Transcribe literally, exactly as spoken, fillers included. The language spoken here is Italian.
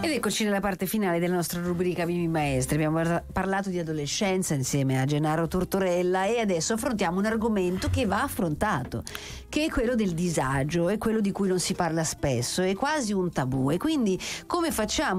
Ed eccoci nella parte finale della nostra rubrica Vivi Maestri. Abbiamo par- parlato di adolescenza insieme a Gennaro Tortorella e adesso affrontiamo un argomento che va affrontato, che è quello del disagio, è quello di cui non si parla spesso, è quasi un tabù. E quindi come facciamo